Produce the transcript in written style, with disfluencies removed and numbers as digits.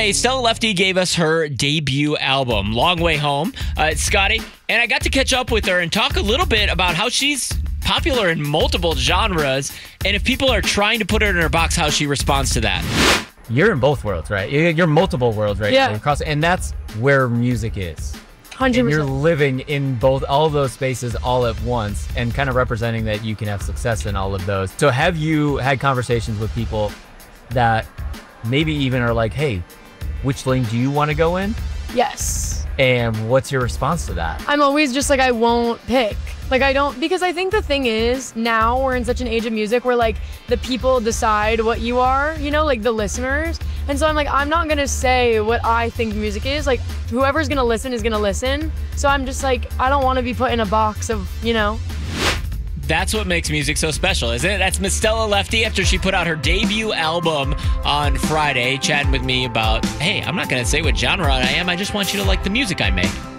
Friday, Stella Lefty gave us her debut album, Long Way Home. It's Scotty, and I got to catch up with her and talk a little bit about how she's popular in multiple genres, and if people are trying to put her in her box, how she responds to that. You're in both worlds, right? You're multiple worlds, right? Yeah. And that's where music is. 100%. And you're living in all of those spaces all at once and kind of representing that you can have success in all of those. So have you had conversations with people that maybe even are like, hey, which lane do you want to go in? Yes. And what's your response to that? I'm always just like, I won't pick. Like, I don't, because I think the thing is, now we're in such an age of music where, like, the people decide what you are, you know, like, the listeners. And so I'm like, I'm not going to say what I think music is. Like, whoever's going to listen is going to listen. So I'm just like, I don't want to be put in a box of, you know. That's what makes music so special, isn't it? That's Miss Stella Lefty after she put out her debut album on Friday, chatting with me about, hey, I'm not going to say what genre I am. I just want you to like the music I make.